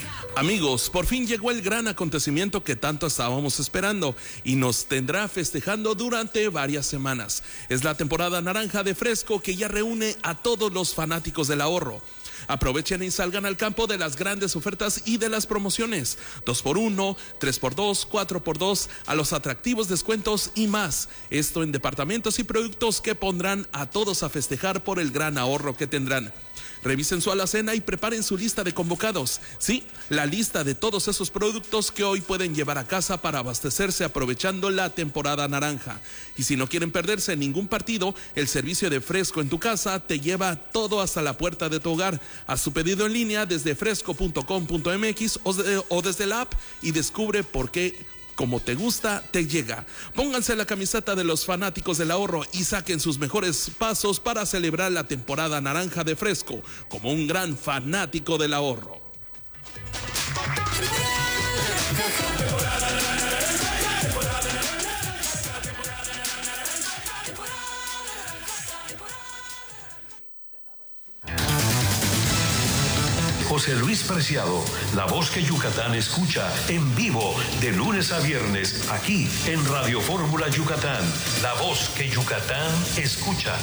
Amigos, por fin llegó el gran acontecimiento que tanto estábamos esperando y nos tendrá festejando durante varias semanas. Es la temporada naranja de Fresco, que ya reúne a todos los fanáticos del ahorro. Aprovechen y salgan al campo de las grandes ofertas y de las promociones. 2x1, 3x2, 4x2, a los atractivos descuentos y más. Esto en departamentos y productos que pondrán a todos a festejar por el gran ahorro que tendrán. Revisen su alacena y preparen su lista de convocados. Sí, la lista de todos esos productos que hoy pueden llevar a casa para abastecerse aprovechando la temporada naranja. Y si no quieren perderse ningún partido, el servicio de Fresco en tu casa te lleva todo hasta la puerta de tu hogar. Haz tu pedido en línea desde fresco.com.mx o desde la app y descubre por qué. Como te gusta, te llega. Pónganse la camiseta de los fanáticos del ahorro y saquen sus mejores pasos para celebrar la temporada naranja de Fresco como un gran fanático del ahorro. José Luis Preciado, la voz que Yucatán escucha en vivo de lunes a viernes, aquí en Radio Fórmula Yucatán, la voz que Yucatán escucha.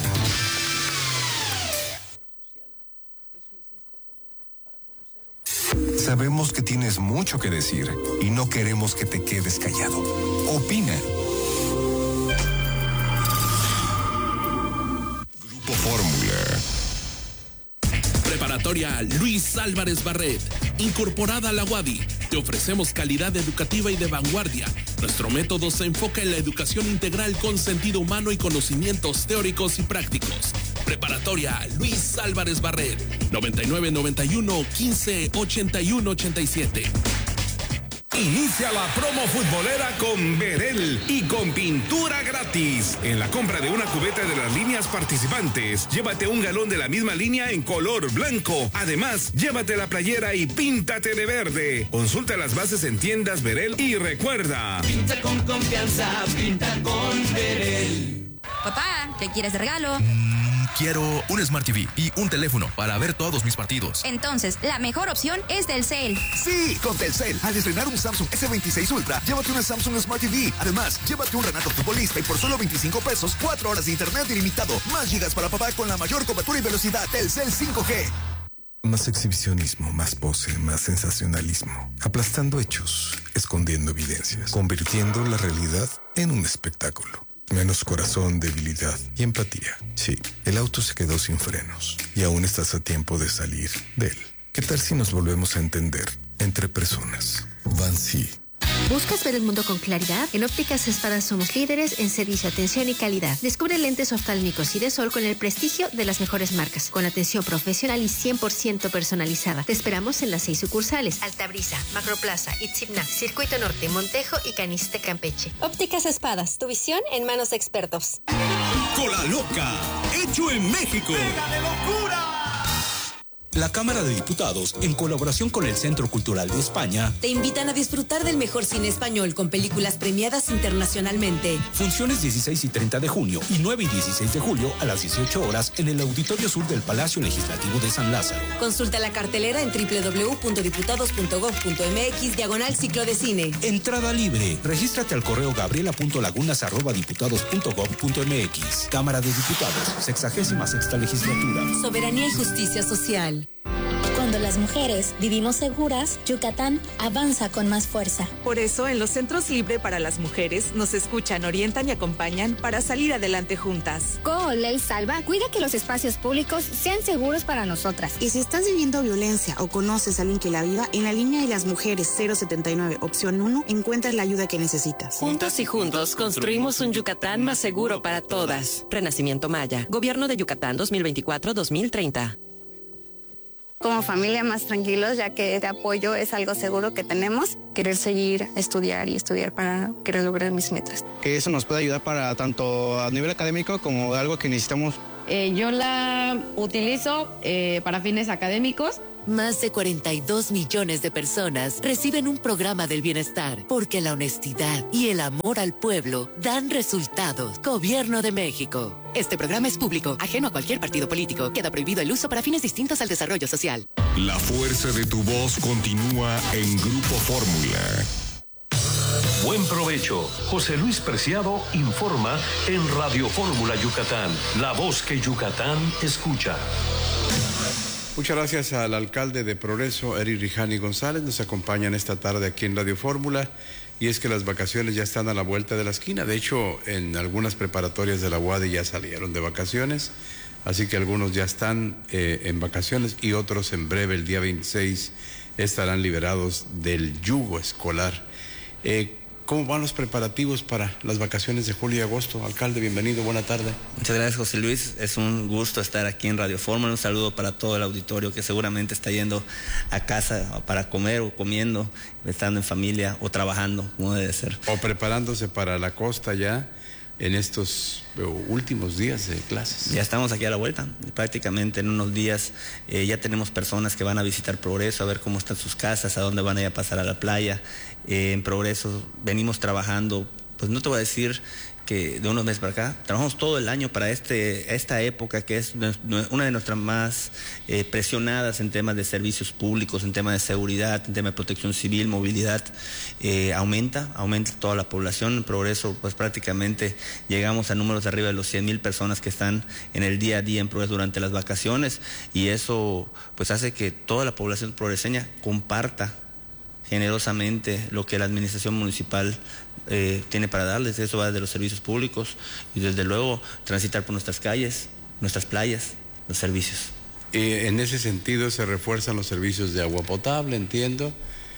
Sabemos que tienes mucho que decir y no queremos que te quedes callado. Opina. Grupo Fórmula. Preparatoria Luis Álvarez Barret, incorporada a la UADY. Te ofrecemos calidad educativa y de vanguardia. Nuestro método se enfoca en la educación integral con sentido humano y conocimientos teóricos y prácticos. Preparatoria Luis Álvarez Barret, 9991 15 81 87. Inicia la promo futbolera con Verel y con pintura gratis. En la compra de una cubeta de las líneas participantes, llévate un galón de la misma línea en color blanco. Además, llévate la playera y píntate de verde. Consulta las bases en tiendas Verel y recuerda: pinta con confianza, pinta con Verel. Papá, ¿qué quieres de regalo? Quiero un Smart TV y un teléfono para ver todos mis partidos. Entonces, la mejor opción es Telcel. Sí, con Telcel. Al estrenar un Samsung S26 Ultra, llévate una Samsung Smart TV. Además, llévate un Renato Futbolista y por solo 25 pesos, 4 horas de internet ilimitado. Más gigas para papá con la mayor cobertura y velocidad. Telcel 5G. Más exhibicionismo, más pose, más sensacionalismo. Aplastando hechos, escondiendo evidencias, convirtiendo la realidad en un espectáculo. Menos corazón, debilidad y empatía. Sí, el auto se quedó sin frenos y aún estás a tiempo de salir de él. ¿Qué tal si nos volvemos a entender entre personas? Vancy. ¿Buscas ver el mundo con claridad? En Ópticas Espadas somos líderes en servicio, atención y calidad. Descubre lentes oftálmicos y de sol con el prestigio de las mejores marcas, con atención profesional y 100% personalizada. Te esperamos en las 6 sucursales: Altabrisa, Macroplaza, Itzimna, Circuito Norte, Montejo y Caniste, Campeche. Ópticas Espadas, tu visión en manos de expertos. Cola Loca, hecho en México. ¡Pega de locura! La Cámara de Diputados, en colaboración con el Centro Cultural de España, te invitan a disfrutar del mejor cine español con películas premiadas internacionalmente. Funciones 16 y 30 de junio y 9 y 16 de julio a las 18 horas en el Auditorio Sur del Palacio Legislativo de San Lázaro. Consulta la cartelera en www.diputados.gov.mx/ciclo de cine. Entrada libre. Regístrate al correo gabriela.lagunas@diputados.gov.mx. Cámara de Diputados, 66ª legislatura. Soberanía y justicia social. Cuando las mujeres vivimos seguras, Yucatán avanza con más fuerza. Por eso, en los centros Libre para las mujeres nos escuchan, orientan y acompañan para salir adelante juntas. Ley Salva cuida que los espacios públicos sean seguros para nosotras. Y si estás viviendo violencia o conoces a alguien que la viva, en la línea de las mujeres 079, opción 1, encuentras la ayuda que necesitas. Juntos y juntos construimos un Yucatán más seguro para todas. Renacimiento Maya. Gobierno de Yucatán 2024-2030. Como familia más tranquilos, ya que este apoyo es algo seguro que tenemos. Querer seguir, estudiar para querer lograr mis metas. Que eso nos puede ayudar para tanto a nivel académico como algo que necesitamos. Yo la utilizo para fines académicos. Más de 42 millones de personas reciben un programa del bienestar, porque la honestidad y el amor al pueblo dan resultados. Gobierno de México. Este programa es público, ajeno a cualquier partido político. Queda prohibido el uso para fines distintos al desarrollo social. La fuerza de tu voz continúa en Grupo Fórmula. Buen provecho. José Luis Preciado informa en Radio Fórmula Yucatán, la voz que Yucatán escucha. Muchas gracias al alcalde de Progreso, Eric Rijani González. Nos acompañan esta tarde aquí en Radio Fórmula. Y es que las vacaciones ya están a la vuelta de la esquina. De hecho, en algunas preparatorias de la UADY ya salieron de vacaciones. Así que algunos ya están en vacaciones y otros en breve, el día 26, estarán liberados del yugo escolar. ¿Cómo van los preparativos para las vacaciones de julio y agosto? Alcalde, bienvenido, buena tarde. Muchas gracias, José Luis. Es un gusto estar aquí en Radio Fórmula. Un saludo para todo el auditorio que seguramente está yendo a casa para comer o comiendo, estando en familia o trabajando, como debe ser. O preparándose para la costa ya en estos últimos días de clases. Ya estamos aquí a la vuelta. Prácticamente en unos días ya tenemos personas que van a visitar Progreso, a ver cómo están sus casas, a dónde van a ir a pasar a la playa. En Progreso venimos trabajando, pues no te voy a decir que de unos meses para acá, trabajamos todo el año para esta época que es una de nuestras más presionadas en temas de servicios públicos, en temas de seguridad, en temas de protección civil, movilidad. Aumenta toda la población. En Progreso, pues prácticamente llegamos a números de arriba de los 100,000 personas que están en el día a día en Progreso durante las vacaciones, y eso pues hace que toda la población progreseña comparta generosamente lo que la administración municipal tiene para darles. Eso va desde los servicios públicos y desde luego transitar por nuestras calles, nuestras playas, los servicios. En ese sentido se refuerzan los servicios de agua potable, entiendo.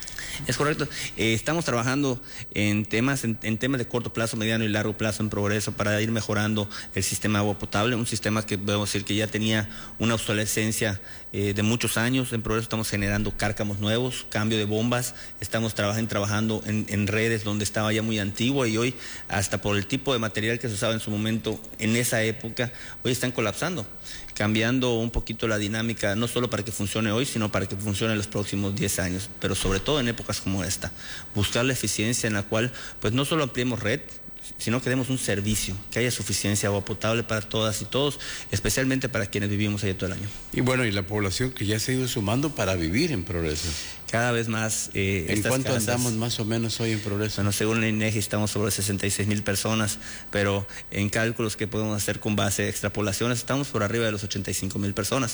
Es correcto. Estamos trabajando en temas de corto plazo, mediano y largo plazo en Progreso para ir mejorando el sistema de agua potable, un sistema que podemos decir que ya tenía una obsolescencia de muchos años. En Progreso estamos generando cárcamos nuevos, cambio de bombas, estamos trabajando en redes donde estaba ya muy antigua, y hoy, hasta por el tipo de material que se usaba en su momento, en esa época, hoy están colapsando, cambiando un poquito la dinámica, no solo para que funcione hoy, sino para que funcione en los próximos 10 años, pero sobre todo en épocas como esta. Buscar la eficiencia en la cual, pues no solo ampliemos red, sino que demos un servicio, que haya suficiencia de agua potable para todas y todos, especialmente para quienes vivimos allá todo el año. Y bueno, y la población que ya se ha ido sumando para vivir en Progreso. Cada vez más. ¿En cuánto andamos más o menos hoy en Progreso? Bueno, según el INEGI estamos sobre 66,000 personas, pero en cálculos que podemos hacer con base a extrapolaciones estamos por arriba de los 85,000 personas.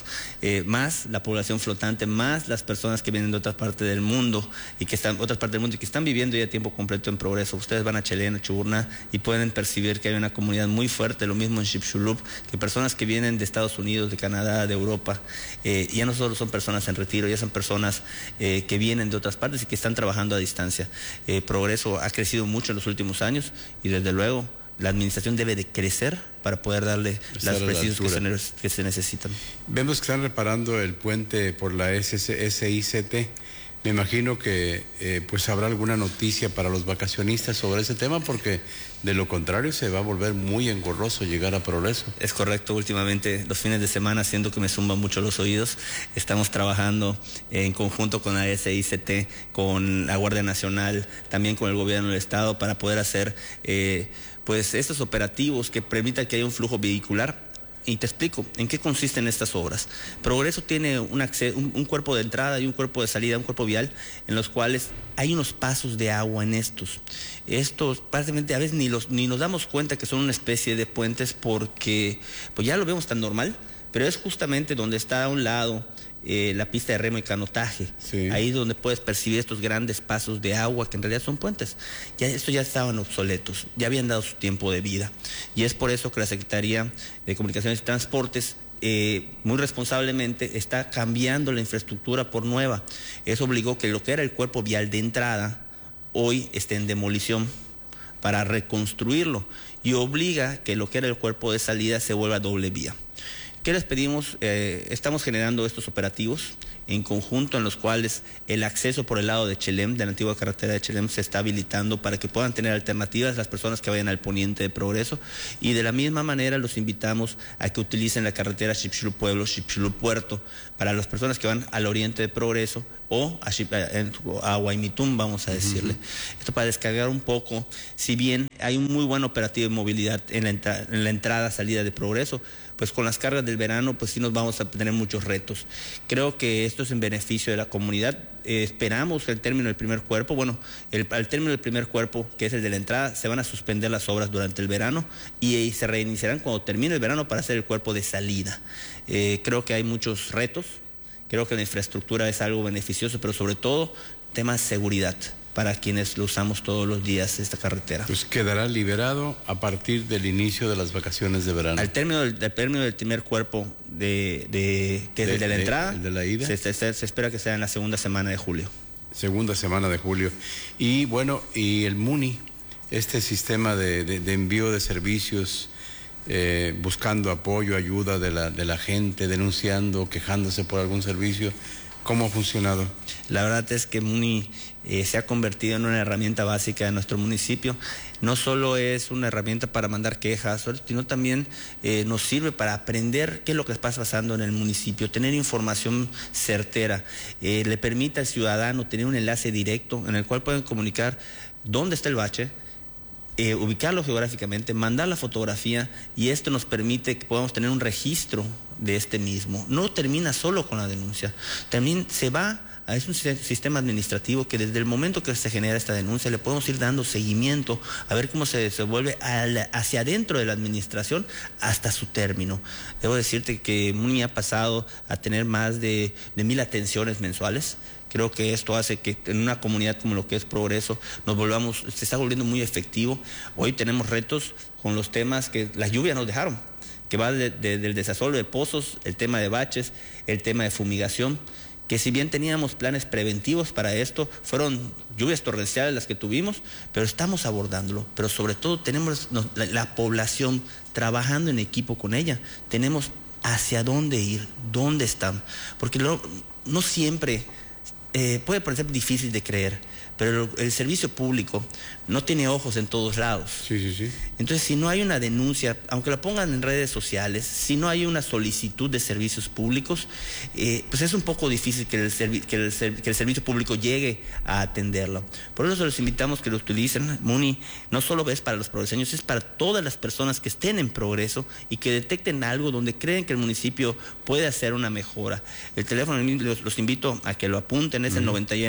Más la población flotante, más las personas que vienen de otras partes del mundo y que están viviendo ya a tiempo completo en Progreso. Ustedes van a Chelena, Chuburná, y pueden percibir que hay una comunidad muy fuerte, lo mismo en Chipxulub, que personas que vienen de Estados Unidos, de Canadá, de Europa, ya no solo son personas en retiro, ya son personas que vienen de otras partes y que están trabajando a distancia. Progreso ha crecido mucho en los últimos años, y desde luego la administración debe de crecer para poder darle las precisiones que se necesitan. Vemos que están reparando el puente por la SICT. Me imagino que pues habrá alguna noticia para los vacacionistas sobre ese tema, porque de lo contrario se va a volver muy engorroso llegar a Progreso. Es correcto. Últimamente los fines de semana, siento que me zumban mucho los oídos, estamos trabajando en conjunto con la SICT, con la Guardia Nacional, también con el gobierno del estado, para poder hacer pues estos operativos que permitan que haya un flujo vehicular. Y te explico en qué consisten estas obras. Progreso tiene un cuerpo de entrada y un cuerpo de salida, un cuerpo vial, en los cuales hay unos pasos de agua en estos. Estos prácticamente a veces ni nos damos cuenta que son una especie de puentes, porque pues ya lo vemos tan normal, pero es justamente donde está a un lado la pista de remo y canotaje. Sí. Ahí donde puedes percibir estos grandes pasos de agua que en realidad son puentes. Estos ya estaban obsoletos, ya habían dado su tiempo de vida, y es por eso que la Secretaría de Comunicaciones y Transportes muy responsablemente está cambiando la infraestructura por nueva. Eso obligó que lo que era el cuerpo vial de entrada hoy esté en demolición para reconstruirlo, y obliga que lo que era el cuerpo de salida se vuelva doble vía. ¿Qué les pedimos? Estamos generando estos operativos en conjunto, en los cuales el acceso por el lado de Chelem, de la antigua carretera de Chelem, se está habilitando para que puedan tener alternativas las personas que vayan al poniente de Progreso, y de la misma manera los invitamos a que utilicen la carretera Xipxulub Pueblo, Xipxulub Puerto, para las personas que van al oriente de Progreso o a Guaymitún, vamos a decirle. Esto para descargar un poco, si bien hay un muy buen operativo de movilidad en la entrada, salida de Progreso, pues con las cargas del verano, pues sí nos vamos a tener muchos retos. Creo que esto es en beneficio de la comunidad. Esperamos que al término del primer cuerpo, al término del primer cuerpo, que es el de la entrada, se van a suspender las obras durante el verano y se reiniciarán cuando termine el verano para hacer el cuerpo de salida. Creo que hay muchos retos, creo que la infraestructura es algo beneficioso, pero sobre todo temas de seguridad para quienes lo usamos todos los días esta carretera. Pues quedará liberado a partir del inicio de las vacaciones de verano. Al término del primer cuerpo que es el de la entrada, el de la ida, se espera que sea en la segunda semana de julio. Segunda semana de julio. Y bueno, y el MUNI, este sistema de envío de servicios, buscando apoyo, ayuda de la gente, denunciando, quejándose por algún servicio, ¿cómo ha funcionado? La verdad es que MUNI se ha convertido en una herramienta básica de nuestro municipio. No solo es una herramienta para mandar quejas, sino también nos sirve para aprender qué es lo que está pasando en el municipio, tener información certera. Le permite al ciudadano tener un enlace directo en el cual pueden comunicar dónde está el bache, ubicarlo geográficamente, mandar la fotografía, y esto nos permite que podamos tener un registro de este mismo. No termina solo con la denuncia, también se va es un sistema administrativo que desde el momento que se genera esta denuncia le podemos ir dando seguimiento a ver cómo se desenvuelve hacia adentro de la administración hasta su término. Debo decirte que MUNI ha pasado a tener más de 1,000 atenciones mensuales. Creo que esto hace que en una comunidad como lo que es Progreso se está volviendo muy efectivo. Hoy tenemos retos con los temas que las lluvias nos dejaron, que va del desasolo de pozos, el tema de baches, el tema de fumigación, que si bien teníamos planes preventivos para esto, fueron lluvias torrenciales las que tuvimos, pero estamos abordándolo. Pero sobre todo tenemos la población trabajando en equipo con ella. Tenemos hacia dónde ir, dónde están. Porque no siempre puede parecer difícil de creer, pero el servicio público no tiene ojos en todos lados. Sí. Entonces, si no hay una denuncia, aunque la pongan en redes sociales, si no hay una solicitud de servicios públicos, pues es un poco difícil que el servicio público llegue a atenderlo. Por eso los invitamos que lo utilicen. MUNI no solo es para los progreseños, es para todas las personas que estén en Progreso y que detecten algo donde creen que el municipio puede hacer una mejora. El teléfono los invito a que lo apunten, es el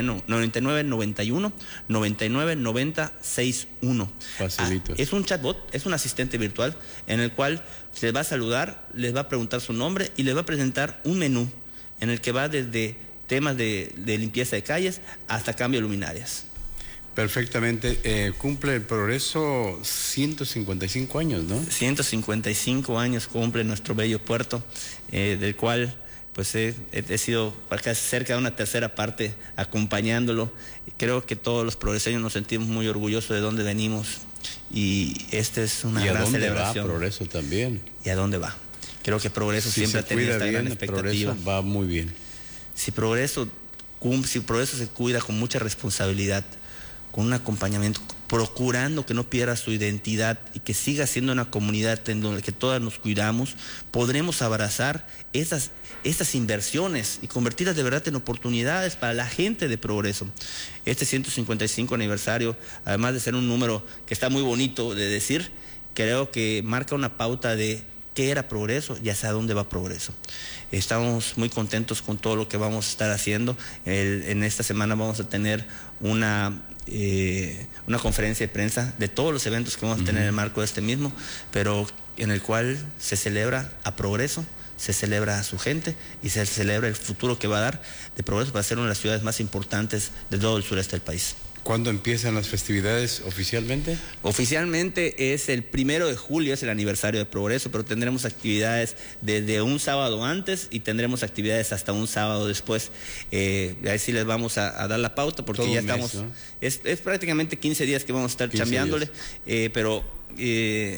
9991 9990 61. Facilito. Es un chatbot, es un asistente virtual en el cual se les va a saludar, les va a preguntar su nombre y les va a presentar un menú en el que va desde temas de limpieza de calles hasta cambio de luminarias. Perfectamente. Cumple el Progreso 155 años, ¿no? 155 años cumple nuestro bello puerto, del cual pues he sido cerca de una tercera parte acompañándolo. Creo que todos los progreseños nos sentimos muy orgullosos de dónde venimos y esta es una gran celebración. ¿Y a dónde va Progreso también? ¿Y a dónde va? Creo que Progreso siempre ha tenido esta gran expectativa. Progreso va muy bien. Si Progreso se cuida con mucha responsabilidad, con un acompañamiento, procurando que no pierda su identidad y que siga siendo una comunidad en donde que todas nos cuidamos, podremos abrazar estas inversiones y convertirlas de verdad en oportunidades para la gente de Progreso. Este 155 aniversario, además de ser un número que está muy bonito de decir, creo que marca una pauta de qué era Progreso y hacia dónde va Progreso. Estamos muy contentos con todo lo que vamos a estar haciendo. En esta semana vamos a tener una conferencia de prensa de todos los eventos que vamos a tener en el marco de este mismo, pero en el cual se celebra a Progreso, se celebra a su gente y se celebra el futuro que va a dar de Progreso para ser una de las ciudades más importantes de todo el sureste del país. ¿Cuándo empiezan las festividades oficialmente? Oficialmente es el 1 de julio, es el aniversario de Progreso, pero tendremos actividades desde un sábado antes y tendremos actividades hasta un sábado después. Ahí sí les vamos a dar la pauta porque todo ya estamos, mes, ¿no? Es prácticamente 15 días que vamos a estar chambeándole, pero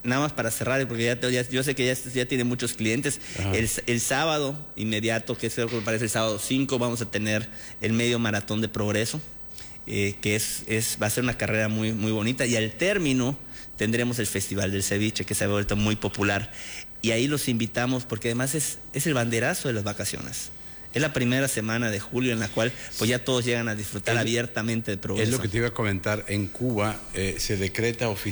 nada más para cerrar, porque yo sé que ya tiene muchos clientes. El sábado inmediato, que creo que me parece el sábado 5, vamos a tener el medio maratón de Progreso, que va a ser una carrera muy, muy bonita, y al término tendremos el Festival del Ceviche, que se ha vuelto muy popular, y ahí los invitamos porque además es el banderazo de las vacaciones. Es la primera semana de julio en la cual pues ya todos llegan a disfrutar abiertamente de Progreso. Es lo que te iba a comentar. En Cuba se decreta oficialmente